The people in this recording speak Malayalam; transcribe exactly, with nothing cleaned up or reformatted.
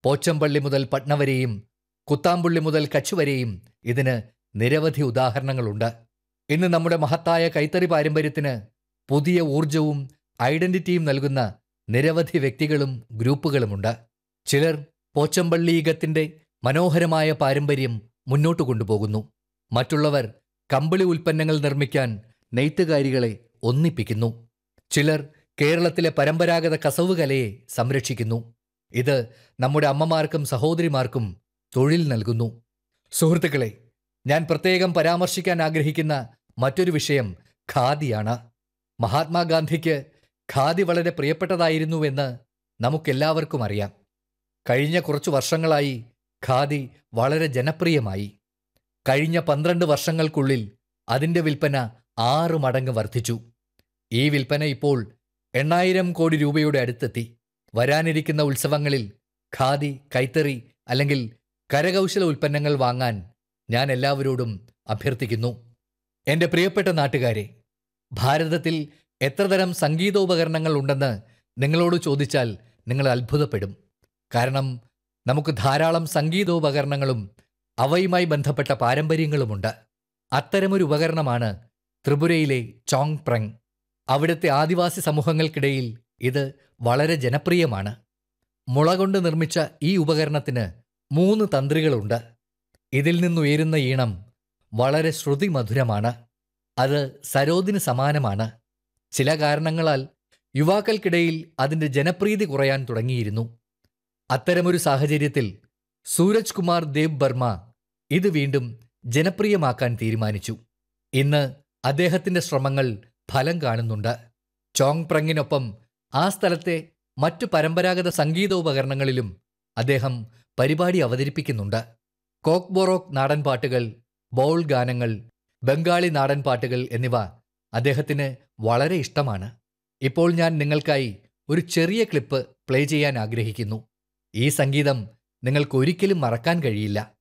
പോച്ചമ്പള്ളി മുതൽ പട്ന വരെയും കുത്താമ്പുള്ളി മുതൽ കച്ച് വരെയും ഇതിന് നിരവധി ഉദാഹരണങ്ങളുണ്ട്. ഇന്ന് നമ്മുടെ മഹത്തായ കൈത്തറി പാരമ്പര്യത്തിന് പുതിയ ഊർജവും ഐഡന്റിറ്റിയും നൽകുന്ന നിരവധി വ്യക്തികളും ഗ്രൂപ്പുകളുമുണ്ട്. ചിലർ പോച്ചമ്പള്ളീകത്തിന്റെ മനോഹരമായ പാരമ്പര്യം മുന്നോട്ട് കൊണ്ടുപോകുന്നു. മറ്റുള്ളവർ കമ്പിളി ഉൽപ്പന്നങ്ങൾ നിർമ്മിക്കാൻ നെയ്ത്തുകാരികളെ ഒന്നിപ്പിക്കുന്നു. ചിലർ കേരളത്തിലെ പരമ്പരാഗത കസവ് കലയെ സംരക്ഷിക്കുന്നു. ഇത് നമ്മുടെ അമ്മമാർക്കും സഹോദരിമാർക്കും തൊഴിൽ നൽകുന്നു. സുഹൃത്തുക്കളെ, ഞാൻ പ്രത്യേകം പരാമർശിക്കാൻ ആഗ്രഹിക്കുന്ന മറ്റൊരു വിഷയം ഖാദിയാണ്. മഹാത്മാഗാന്ധിക്ക് ഖാദി വളരെ പ്രിയപ്പെട്ടതായിരുന്നുവെന്ന് നമുക്കെല്ലാവർക്കും അറിയാം. കഴിഞ്ഞ കുറച്ചു വർഷങ്ങളായി ഖാദി വളരെ ജനപ്രിയമായി. കഴിഞ്ഞ പന്ത്രണ്ട് വർഷങ്ങൾക്കുള്ളിൽ അതിൻ്റെ വിൽപ്പന ആറ് മടങ്ങ് വർദ്ധിച്ചു. ഈ വിൽപ്പന ഇപ്പോൾ എണ്ണായിരം കോടി രൂപയുടെ അടുത്തെത്തി. വരാനിരിക്കുന്ന ഉത്സവങ്ങളിൽ ഖാദി, കൈത്തറി അല്ലെങ്കിൽ കരകൗശല ഉൽപ്പന്നങ്ങൾ വാങ്ങാൻ ഞാൻ എല്ലാവരോടും അഭ്യർത്ഥിക്കുന്നു. എൻ്റെ പ്രിയപ്പെട്ട നാട്ടുകാരെ, ഭാരതത്തിൽ എത്രതരം സംഗീതോപകരണങ്ങൾ ഉണ്ടെന്ന് നിങ്ങളോട് ചോദിച്ചാൽ നിങ്ങൾ അത്ഭുതപ്പെടും. കാരണം നമുക്ക് ധാരാളം സംഗീതോപകരണങ്ങളും അവയുമായി ബന്ധപ്പെട്ട പാരമ്പര്യങ്ങളുമുണ്ട്. അത്തരമൊരു ഉപകരണമാണ് ത്രിപുരയിലെ ചോങ് പ്രങ്. അവിടുത്തെ ആദിവാസി സമൂഹങ്ങൾക്കിടയിൽ ഇത് വളരെ ജനപ്രിയമാണ്. മുള കൊണ്ട് നിർമ്മിച്ച ഈ ഉപകരണത്തിന് മൂന്ന് തന്ത്രികളുണ്ട്. ഇതിൽ നിന്നുയരുന്ന ഈണം വളരെ ശ്രുതിമധുരമാണ്. അത് സരോദിന് സമാനമാണ്. ചില കാരണങ്ങളാൽ യുവാക്കൾക്കിടയിൽ അതിൻ്റെ ജനപ്രീതി കുറയാൻ തുടങ്ങിയിരുന്നു. അത്തരമൊരു സാഹചര്യത്തിൽ സൂരജ് കുമാർ ദേബ് ബർമ ഇത് വീണ്ടും ജനപ്രിയമാക്കാൻ തീരുമാനിച്ചു. ഇന്ന് അദ്ദേഹത്തിൻ്റെ ശ്രമങ്ങൾ ഫലം കാണുന്നുണ്ട്. ചോങ് പ്രങ്ങിനൊപ്പം ആ സ്ഥലത്തെ മറ്റു പരമ്പരാഗത സംഗീതോപകരണങ്ങളിലും അദ്ദേഹം പരിപാടി അവതരിപ്പിക്കുന്നുണ്ട്. കോക്ക് ബൊറോക്ക് നാടൻ പാട്ടുകൾ, ബൗൾ ഗാനങ്ങൾ, ബംഗാളി നാടൻ പാട്ടുകൾ എന്നിവ അദ്ദേഹത്തിന് വളരെ ഇഷ്ടമാണ്. ഇപ്പോൾ ഞാൻ നിങ്ങൾക്കായി ഒരു ചെറിയ ക്ലിപ്പ് പ്ലേ ചെയ്യാൻ ആഗ്രഹിക്കുന്നു. ഈ സംഗീതം നിങ്ങൾക്കൊരിക്കലും മറക്കാൻ കഴിയില്ല.